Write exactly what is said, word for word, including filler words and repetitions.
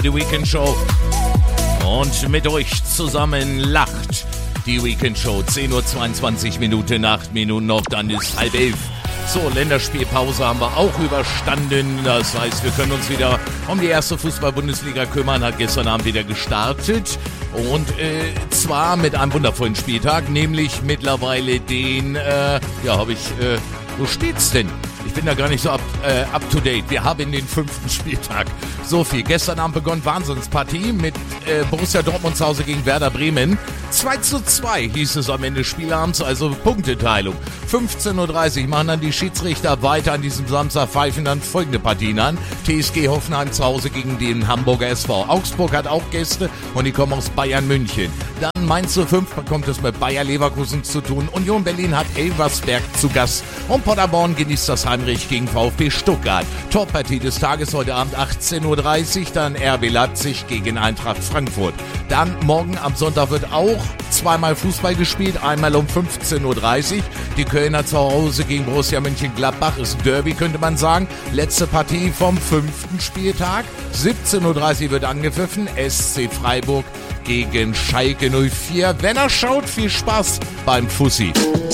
Die Weekend Show. Und mit euch zusammen lacht die Weekend Show. zehn Uhr zweiundzwanzig Minuten, acht Minuten noch, dann ist halb elf. So, Länderspielpause haben wir auch überstanden. Das heißt, wir können uns wieder um die erste Fußball-Bundesliga kümmern. Hat gestern Abend wieder gestartet. Und äh, zwar mit einem wundervollen Spieltag, nämlich mittlerweile den, äh, ja, habe ich, äh, wo steht's denn? Ich bin da gar nicht so up, äh, up to date. Wir haben den fünften Spieltag. So viel. Gestern Abend begonnen Wahnsinnspartie mit äh, Borussia Dortmund zu Hause gegen Werder Bremen. zwei zu zwei hieß es am Ende des Spielabends, also Punkteteilung. fünfzehn Uhr dreißig machen dann die Schiedsrichter weiter an diesem Samstag, pfeifen dann folgende Partien an. T S G Hoffenheim zu Hause gegen den Hamburger S V. Augsburg hat auch Gäste und die kommen aus Bayern München. Dann Mainz null fünf bekommt es mit Bayer Leverkusen zu tun. Union Berlin hat Elversberg zu Gast. Und Paderborn genießt das Heimrecht gegen VfB Stuttgart. Toppartie des Tages heute Abend achtzehn Uhr dreißig, dann R B Leipzig gegen Eintracht Frankfurt. Dann morgen am Sonntag wird auch zweimal Fußball gespielt, einmal um fünfzehn Uhr dreißig. Die Kölner zu Hause gegen Borussia Mönchengladbach ist ein Derby, könnte man sagen. Letzte Partie vom fünften Spieltag. siebzehn Uhr dreißig wird angepfiffen. S C Freiburg gegen Schalke null vier. Wenn er schaut, viel Spaß beim Fussi.